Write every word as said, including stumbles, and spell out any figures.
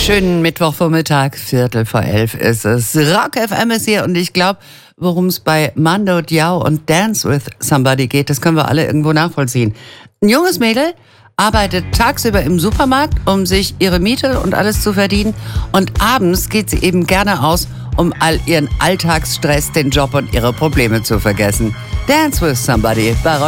Schönen Mittwochvormittag, Viertel vor elf ist es. Rock F M ist hier und ich glaube, worum es bei Mando Diao und Dance with Somebody geht, das können wir alle irgendwo nachvollziehen. Ein junges Mädel arbeitet tagsüber im Supermarkt, um sich ihre Miete und alles zu verdienen, und abends geht sie eben gerne aus, um all ihren Alltagsstress, den Job und ihre Probleme zu vergessen. Dance with Somebody bei Rock